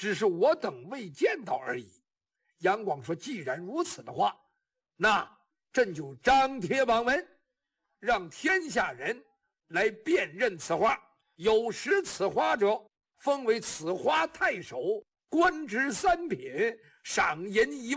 只是我等未见到而已。杨广说：“既然如此的话，那朕就张贴榜文，让天下人来辨认此花。有识此花者，封为此花太守，官职3品，赏银1万。”